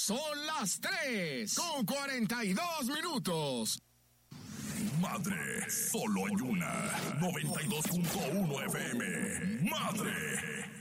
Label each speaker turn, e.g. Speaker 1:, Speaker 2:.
Speaker 1: Son las 3:42.
Speaker 2: Madre, solo hay una. 92.1 FM. Madre.